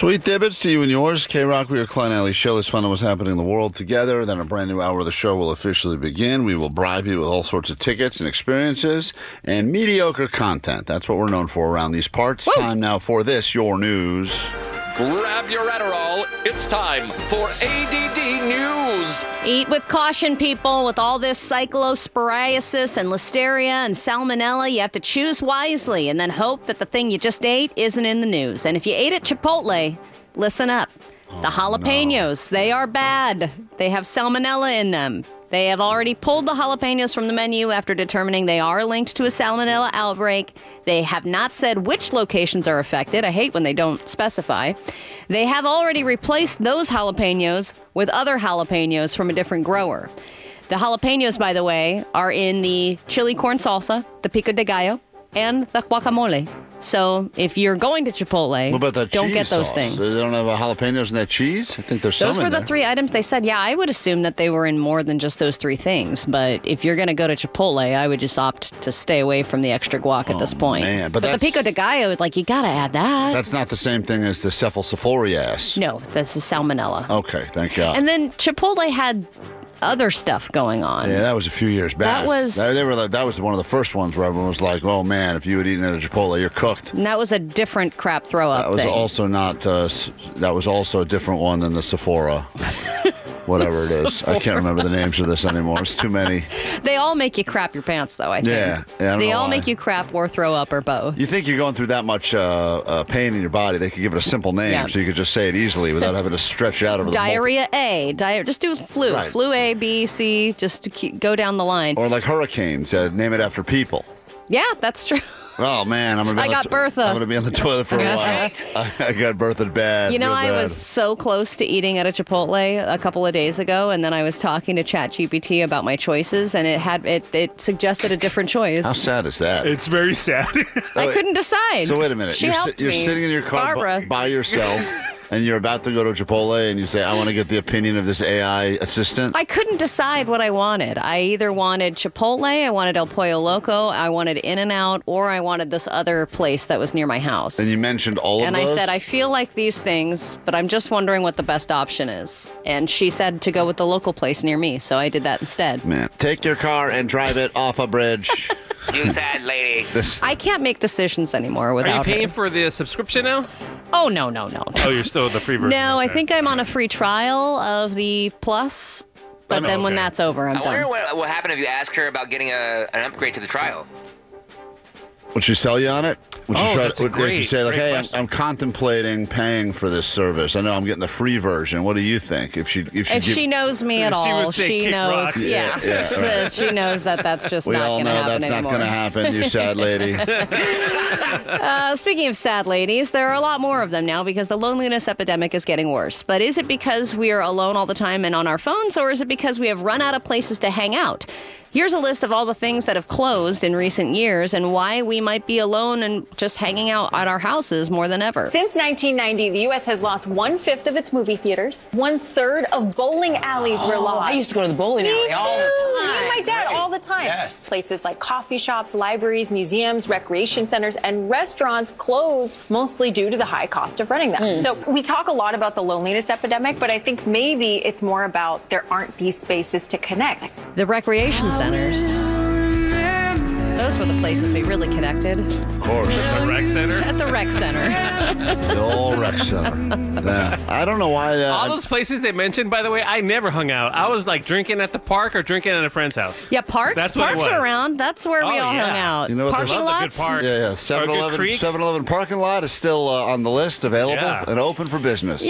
Sweet divots to you and yours. K-Rock, we are Klein Alley Show. Let's find out what's happening in the world together. Then a brand new hour of the show will officially begin. We will bribe you with all sorts of tickets and experiences and mediocre content. That's what we're known for around these parts. Woo! Time now for this, your news. Grab your Adderall. It's time for ADD News. Eat with caution, people. With all this cyclosporiasis and listeria and salmonella, you have to choose wisely and then hope that the thing you just ate isn't in the news. And if you ate at Chipotle, listen up. The jalapenos, they are bad. They have salmonella in them. They have already pulled the jalapenos from the menu after determining they are linked to a salmonella outbreak. They have not said which locations are affected. I hate when they don't specify. They have already replaced those jalapenos with other jalapenos from a different grower. The jalapenos, by the way, are in the chili corn salsa, the pico de gallo, and the guacamole. So if you're going to Chipotle, What about that don't cheese get those sauce? things. They don't have jalapenos in that cheese? I think there's some Those were in the there. three items they said. Yeah, I would assume that they were in more than just those three things. But if you're going to go to Chipotle, I would just opt to stay away from the extra guac at this point. man. But the But pico de gallo, like, you got to add that. That's not the same thing as the cephalosporias. No, this is salmonella. Okay, thank God. And then Chipotle had other stuff going on. Yeah, that was a few years back. That was- that was one of the first ones where everyone was like, "Oh man, if you had eaten at a Chipotle, you're cooked." And that was a different crap throw up That was thing. also not. That was also a different one than the Sephora, whatever it is. I can't remember the names of this anymore. It's too many. They all make you crap your pants, though, I think. Yeah, I don't They know all why. make you crap or throw up or both. You think you're going through that much pain in your body? They could give it a simple name, Yeah. so you could just say it easily without having to stretch it out over the Diarrhea A. Just do flu. Right. Flu A, B, C. Just to go down the line. Or like hurricanes, name it after people. Yeah, that's true. Oh man, I'm gonna. Be I on the got Bertha. I'm gonna be on the toilet for a while. That's I got Bertha bad. You know, real I bad. was so close to eating at a Chipotle a couple of days ago, and then I was talking to ChatGPT about my choices, and it suggested a different choice. How sad is that? It's very sad. I couldn't decide. So wait a minute. She You're, helped you're me. sitting in your car Barbara. by yourself, and you're about to go to Chipotle, and you say, "I want to get the opinion of this AI assistant." I couldn't decide what I wanted. I either wanted Chipotle, I wanted El Pollo Loco, I wanted In-N-Out, or I wanted this other place that was near my house. And you mentioned all of And those. I said, I feel like these things, but I'm just wondering what the best option is. And she said to go with the local place near me, so I did that instead. Man, take your car and drive it off a bridge. You sad lady. I can't make decisions anymore Are you without paying her. for the subscription now? Oh, no. Oh, you're still the free version. No, I Okay. think I'm on a free trial of the Plus, but Oh, then when okay. that's over, I'm I wonder done. what happened if you asked her about getting an upgrade to the trial. Would she sell you on it? Would she Oh, that's a if you great- say like, great "Hey, question. I'm contemplating paying for this service. I know I'm getting the free version. What do you think?" If If she knows me at She would all, say she kick knows. rocks. Yeah, Yeah, she knows that that's just we not all going to know happen that's not anymore. going to happen, you sad lady. Speaking of sad ladies, there are a lot more of them now because the loneliness epidemic is getting worse. But is it because we are alone all the time and on our phones, or is it because we have run out of places to hang out? Here's a list of all the things that have closed in recent years and why we might be alone and just hanging out at our houses more than ever. Since 1990, the U.S. has lost 1/5 of its movie theaters. 1/3 of bowling alleys were lost. I used to go to the bowling alley Me all the too. time. Me and my dad Right. all the time. Yes. Places like coffee shops, libraries, museums, recreation centers, and restaurants closed mostly due to the high cost of running them. So we talk a lot about the loneliness epidemic, but I think maybe it's more about there aren't these spaces to connect. The recreation centers. Those were the places we really connected. Of course. The rec center? At the rec center. The old rec center. Yeah. I don't know why. All those places they mentioned, by the way, I never hung out. I was like drinking at the park or drinking at a friend's house. Yeah, parks. That's what it Parks are was. around. That's where we Oh, all yeah. hung out. You know what, Parking there's- Love the lots. good park. Yeah, Or a good creek. 7-Eleven parking lot is still on the list, available Yeah. and open for business.